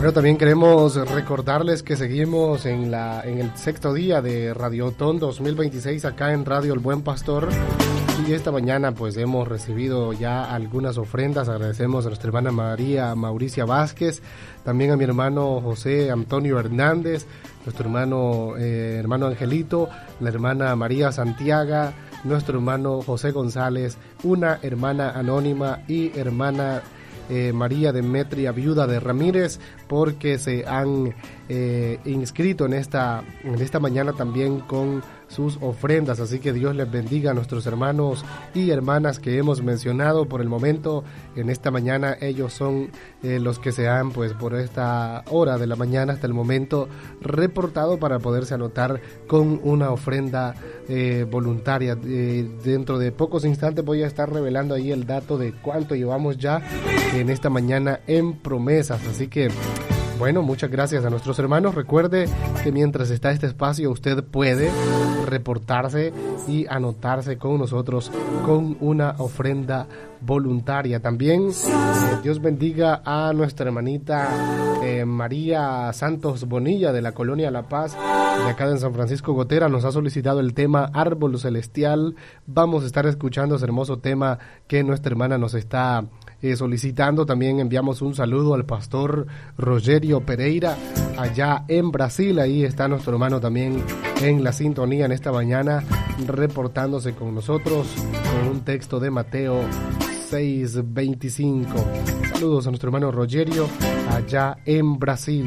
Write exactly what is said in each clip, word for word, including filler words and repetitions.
Bueno, también queremos recordarles que seguimos en la en el sexto día de Radiotón dos mil veintiséis acá en Radio El Buen Pastor. Y esta mañana pues hemos recibido ya algunas ofrendas. Agradecemos a nuestra hermana María Mauricia Vázquez, también a mi hermano José Antonio Hernández, nuestro hermano eh, hermano Angelito, la hermana María Santiago, nuestro hermano José González, una hermana anónima y hermana eh, María Demetria, viuda de Ramírez, porque se han eh, inscrito en esta, en esta mañana también con sus ofrendas. Así que Dios les bendiga a nuestros hermanos y hermanas que hemos mencionado por el momento. En esta mañana ellos son eh, los que se han, pues por esta hora de la mañana hasta el momento, reportado para poderse anotar con una ofrenda eh, voluntaria. Eh, dentro de pocos instantes voy a estar revelando ahí el dato de cuánto llevamos ya en esta mañana en promesas. Así que bueno, muchas gracias a nuestros hermanos. Recuerde que mientras está este espacio usted puede reportarse y anotarse con nosotros con una ofrenda voluntaria. También eh, Dios bendiga a nuestra hermanita eh, María Santos Bonilla de la Colonia La Paz, de acá de San Francisco Gotera. Nos ha solicitado el tema Árbol Celestial. Vamos a estar escuchando ese hermoso tema que nuestra hermana nos está Eh, solicitando. También enviamos un saludo al pastor Rogerio Pereira allá en Brasil. Ahí está nuestro hermano también en la sintonía en esta mañana, reportándose con nosotros con un texto de Mateo seis veinticinco. Saludos a nuestro hermano Rogerio allá en Brasil.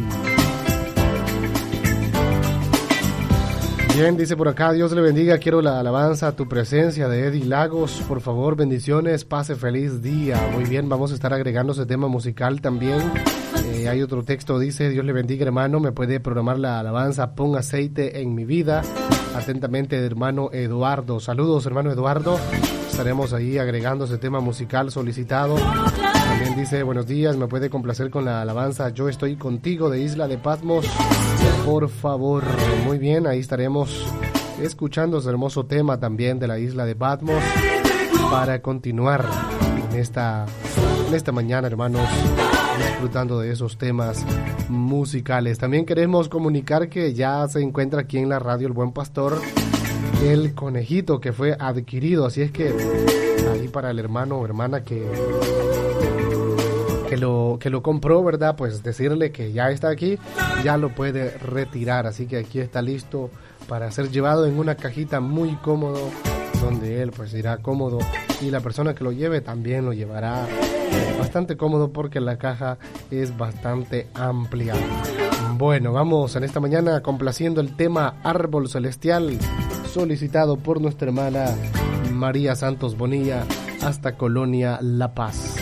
Bien, dice por acá, Dios le bendiga, quiero la alabanza a tu presencia de Eddie Lagos, por favor, bendiciones, pase feliz día. Muy bien, vamos a estar agregando ese tema musical también. Eh, hay otro texto, dice, Dios le bendiga hermano, me puede programar la alabanza, pon aceite en mi vida. Atentamente, hermano Eduardo. Saludos, hermano Eduardo, estaremos ahí agregando ese tema musical solicitado. También dice, buenos días, me puede complacer con la alabanza, yo estoy contigo de Isla de Patmos, por favor. Muy bien, ahí estaremos escuchando ese hermoso tema también de la Isla de Patmos para continuar en esta, en esta mañana, hermanos, disfrutando de esos temas musicales. También queremos comunicar que ya se encuentra aquí en la radio El Buen Pastor el conejito que fue adquirido, así es que ahí para el hermano o hermana que que lo que lo compró, ¿verdad? Pues decirle que ya está aquí, ya lo puede retirar, así que aquí está listo para ser llevado en una cajita muy cómodo, donde él pues irá cómodo y la persona que lo lleve también lo llevará bastante cómodo porque la caja es bastante amplia. Bueno, vamos en esta mañana complaciendo el tema Árbol Celestial, solicitado por nuestra hermana María Santos Bonilla hasta Colonia La Paz.